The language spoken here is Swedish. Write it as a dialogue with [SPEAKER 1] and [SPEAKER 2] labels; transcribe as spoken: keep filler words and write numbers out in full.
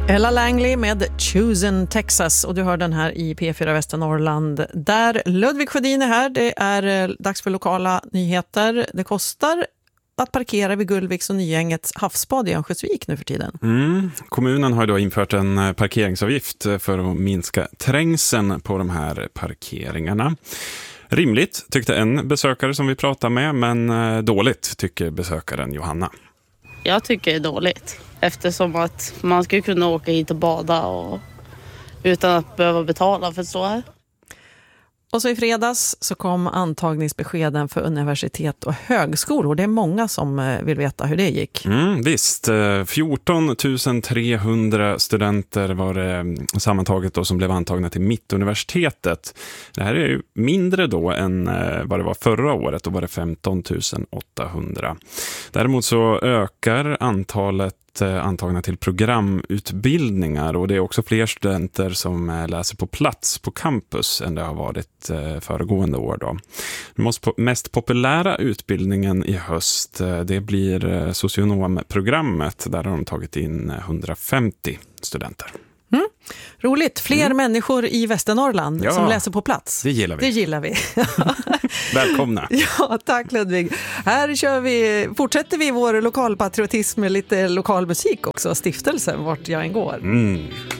[SPEAKER 1] Ella Langley med Chosen Texas, och du hör den här i P fyra Västernorrland där Ludvig Sjödin är här. Det är dags för lokala nyheter. Det kostar att parkera vid Gullviks och Nyängets havsbad i Örnsköldsvik nu för tiden.
[SPEAKER 2] Mm. Kommunen har då infört en parkeringsavgift för att minska trängseln på de här parkeringarna. Rimligt tyckte en besökare som vi pratade med, men dåligt tycker besökaren Johanna.
[SPEAKER 3] Jag tycker det är dåligt eftersom att man ska kunna åka hit och bada och, utan att behöva betala för så här.
[SPEAKER 1] Och så i fredags så kom antagningsbeskeden för universitet och högskolor. Det är många som vill veta hur det gick.
[SPEAKER 2] Mm, visst, fjorton tusen trehundra studenter var det sammantaget då som blev antagna till Mittuniversitetet. Det här är ju mindre då än vad det var förra året, då var det femton tusen åttahundra. Däremot så ökar antalet antagna till programutbildningar, och det är också fler studenter som läser på plats på campus än det har varit föregående år då. Den mest populära utbildningen i höst, det blir socionomprogrammet, där har de tagit in hundrafemtio studenter.
[SPEAKER 1] Mm. Roligt, fler mm. människor i Västernorrland
[SPEAKER 2] ja,
[SPEAKER 1] som läser på plats.
[SPEAKER 2] Det gillar vi.
[SPEAKER 1] Det gillar vi.
[SPEAKER 2] Välkomna.
[SPEAKER 1] Ja, tack Ludvig. Här kör vi, fortsätter vi vår lokalpatriotism med lite lokal musik också, stiftelsen vart jag än går.
[SPEAKER 2] Mm.